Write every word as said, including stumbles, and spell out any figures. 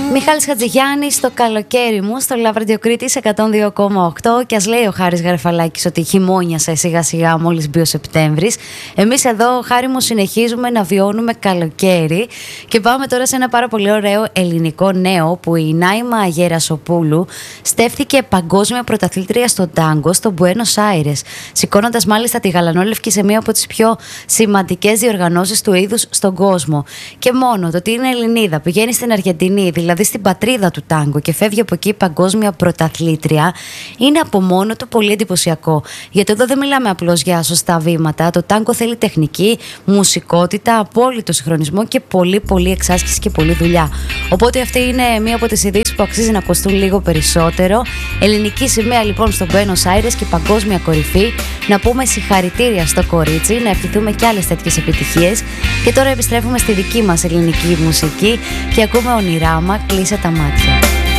Μιχάλης Χατζηγιάννης, στο καλοκαίρι μου, στο Love Radio Κρήτης εκατόν δύο κόμμα οκτώ. Και ας λέει ο Χάρης Γαρεφαλάκης ότι χειμώνιασε σιγά σιγά μόλις μπει ο Σεπτέμβρης. Εμείς εδώ, Χάρη μου, συνεχίζουμε να βιώνουμε καλοκαίρι. Και πάμε τώρα σε ένα πάρα πολύ ωραίο ελληνικό νέο που η Νάιμα Γερασοπούλου στέφθηκε παγκόσμια πρωταθλήτρια στο τάγκο στο Μπουένος Άιρες, σηκώνοντας μάλιστα τη γαλανόλευκη σε μία από τις πιο σημαντικές διοργανώσεις του είδους στον κόσμο. Και μόνο το ότι είναι Ελληνίδα, πηγαίνει στην Αργεντινή, δηλαδή στην πατρίδα του τάγκο, και φεύγει από εκεί παγκόσμια πρωταθλήτρια, είναι από μόνο του πολύ εντυπωσιακό. Γιατί εδώ δεν μιλάμε απλώς για σωστά βήματα. Το τάγκο θέλει τεχνική, μουσικότητα, απόλυτο συγχρονισμό και πολύ πολύ εξάσκηση και πολλή δουλειά. Οπότε αυτή είναι μία από τις ειδήσεις που αξίζει να ακουστούν λίγο περισσότερο. Ελληνική σημαία λοιπόν στο Μπουένος Άιρες και παγκόσμια κορυφή. Να πούμε συγχαρητήρια στο κορίτσι, να ευχηθούμε και άλλες τέτοιες επιτυχίες. Και τώρα επιστρέφουμε στη δική μας ελληνική μουσική και ακούμε Ονειράμα, κλείσε τα μάτια.